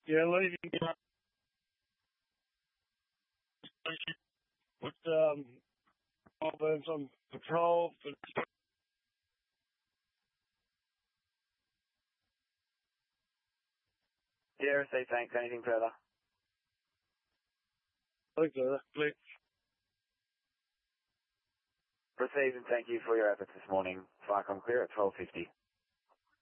Yeah, leaving with Melbourne's on patrol. But Yeah, received, thanks. Anything further? thanks, Click. Received, and thank you for your efforts this morning. Flycom clear at 12:50.